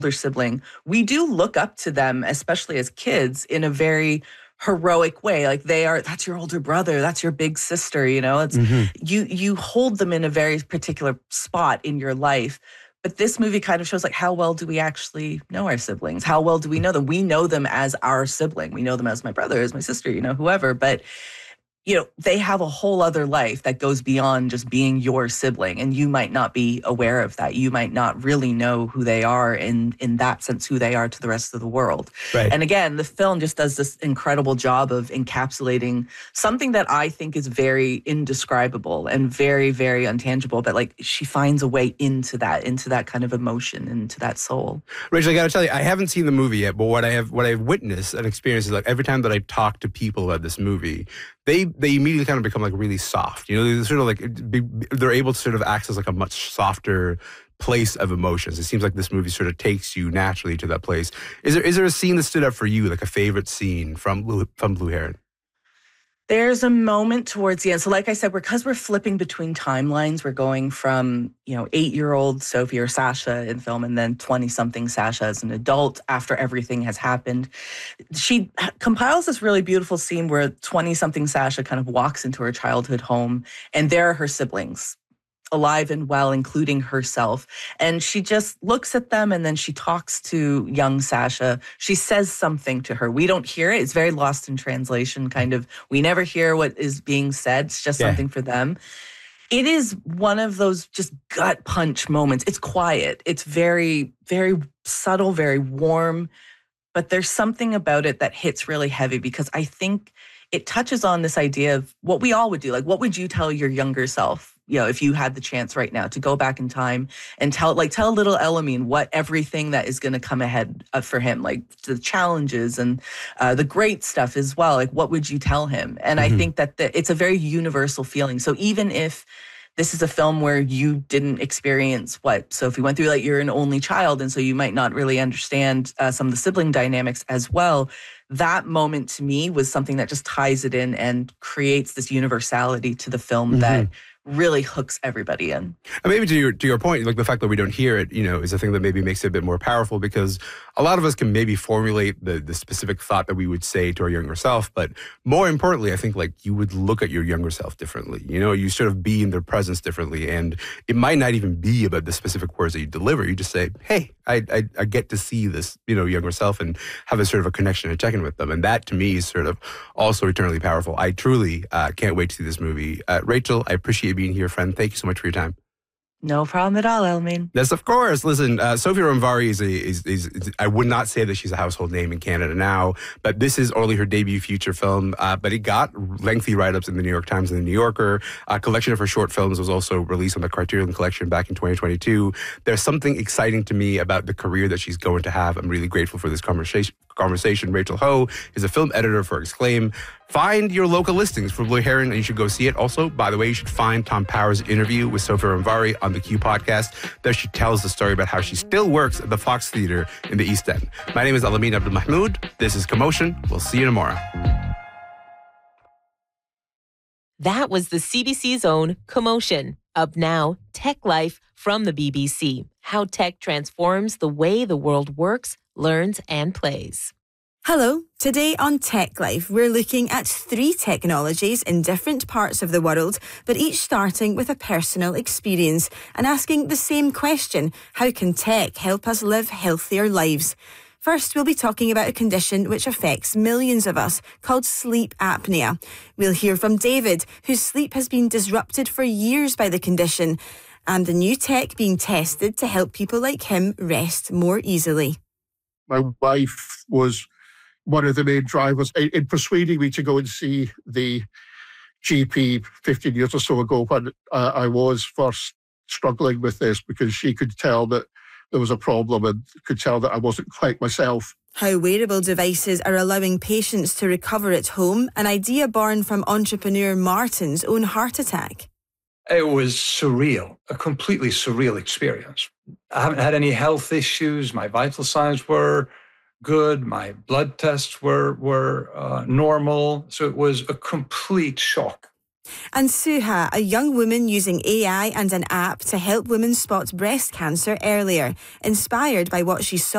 sibling, we do look up to them, especially as kids, in a very heroic way. Like that's your older brother, that's your big sister, it's you hold them in a very particular spot in your life. But this movie kind of shows like how well do we actually know our siblings? How well do we know them? We know them as our sibling. We know them as my brother, as my sister, whoever. But they have a whole other life that goes beyond just being your sibling. And you might not be aware of that. You might not really know who they are in that sense, who they are to the rest of the world. Right. And again, the film just does this incredible job of encapsulating something that I think is very indescribable and very, very untangible. But like she finds a way into that kind of emotion, into that soul. Rachel, I got to tell you, I haven't seen the movie yet, but what I've witnessed and experienced is like every time that I talk to people about this movie, they immediately kind of become like really soft. They're sort of like they're able to sort of access like a much softer place of emotions. It seems like this movie sort of takes you naturally to that place. Is there a scene that stood out for you, like a favorite scene from Blue Heron? There's a moment towards the end. So like I said, because we're flipping between timelines, we're going from, 8-year-old Sophie or Sasha in film and then 20-something Sasha as an adult after everything has happened. She compiles this really beautiful scene where 20-something Sasha kind of walks into her childhood home and there are her siblings, alive and well, including herself. And she just looks at them and then she talks to young Sasha. She says something to her. We don't hear it. It's very lost in translation, kind of. We never hear what is being said. It's just something for them. It is one of those just gut punch moments. It's quiet. It's very, very subtle, very warm. But there's something about it that hits really heavy because I think it touches on this idea of what we all would do. Like, what would you tell your younger self, if you had the chance right now to go back in time and tell little Elamine what everything that is going to come ahead for him, like the challenges and the great stuff as well. Like, what would you tell him? And I think that it's a very universal feeling. So even if this is a film where you didn't experience what Sophie went through, like you're an only child, and so you might not really understand some of the sibling dynamics as well. That moment to me was something that just ties it in and creates this universality to the film that really hooks everybody in. And maybe to your point, like the fact that we don't hear it, is a thing that maybe makes it a bit more powerful because a lot of us can maybe formulate the specific thought that we would say to our younger self. But more importantly, I think like you would look at your younger self differently. You sort of be in their presence differently. And it might not even be about the specific words that you deliver. You just say, hey, I get to see this, younger self and have a sort of a connection and check in with them. And that to me is sort of also eternally powerful. I truly can't wait to see this movie. Rachel, I appreciate being here, friend. Thank you so much for your time. No problem at all, Elamine. Yes, of course. Listen, Sophie Romvari is I would not say that she's a household name in Canada now, but this is only her debut feature film. But it got lengthy write-ups in the New York Times and the New Yorker. A collection of her short films was also released on the Criterion Collection back in 2022. There's something exciting to me about the career that she's going to have. I'm really grateful for this conversation. Rachel Ho is a film editor for Exclaim. Find your local listings for Blue Heron and you should go see it. Also, by the way, you should find Tom Power's interview with Sophie Romvari on the Q podcast. There she tells the story about how she still works at the Fox Theatre in the East End. My name is Elamine Abdelmahmoud. This is Commotion. We'll see you tomorrow. That was the CBC's own Commotion. Up now, Tech Life from the BBC. How tech transforms the way the world works, learns, and plays. Hello. Today on Tech Life, we're looking at 3 technologies in different parts of the world, but each starting with a personal experience and asking the same question: how can tech help us live healthier lives? First, we'll be talking about a condition which affects millions of us, called sleep apnea. We'll hear from David, whose sleep has been disrupted for years by the condition, and the new tech being tested to help people like him rest more easily. My wife was one of the main drivers in persuading me to go and see the GP 15 years or so ago when I was first struggling with this, because she could tell that there was a problem and could tell that I wasn't quite myself. How wearable devices are allowing patients to recover at home, an idea born from entrepreneur Martin's own heart attack. It was surreal, a completely surreal experience. I haven't had any health issues. My vital signs were good. My blood tests were normal. So it was a complete shock. And Suha, a young woman using AI and an app to help women spot breast cancer earlier, inspired by what she saw